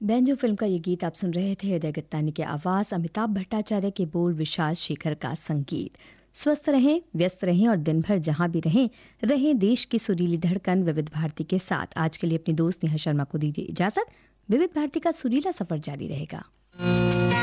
Banjo film का ये गीत आप सुन रहे थे। हृदय गट्टानी की आवाज, अमिताभ भट्टाचार्य के बोल, विशाल शेखर का संगीत। स्वस्थ रहें, व्यस्त रहें और दिन भर जहां भी रहें रहें देश की सुरीली धड़कन विविध भारती के साथ। आज के लिए अपनी दोस्त नेहा शर्मा को दीजिए इजाजत। विविध भारती का सुरीला सफर जारी रहेगा।